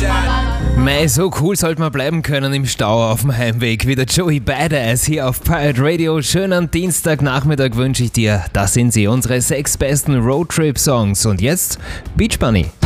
Mei, so cool sollte man bleiben können im Stau auf dem Heimweg wie der Joey Badass hier auf Pirate Radio. Schönen Dienstagnachmittag wünsche ich dir. Das sind sie, unsere 6 besten Roadtrip-Songs. Und jetzt Beach Bunny.